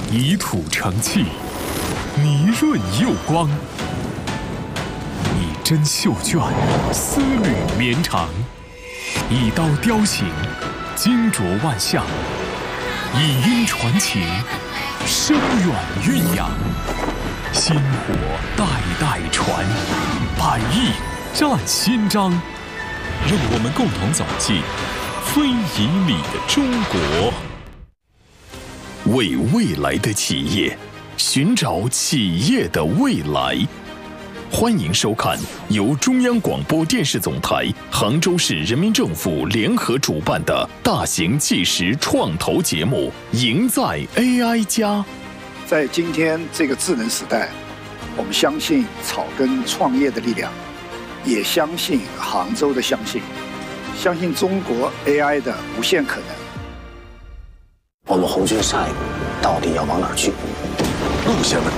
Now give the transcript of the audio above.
以土成器，泥润釉光，以针绣卷，丝缕绵长，以刀雕形，精琢万象，以音传情，深远蕴养，薪火代代传，百亿战新章。 让我们共同走进非遗里的中国， 为未来的企业寻找企业的未来。欢迎收看由中央广播电视总台、杭州市人民政府联合主办的大型纪实创投节目《赢在 AI 家》。 在今天这个智能时代，我们相信草根创业的力量，也相信杭州的相信中国 AI 的无限可能。 我们红军下一步到底要往哪儿去？ 路线问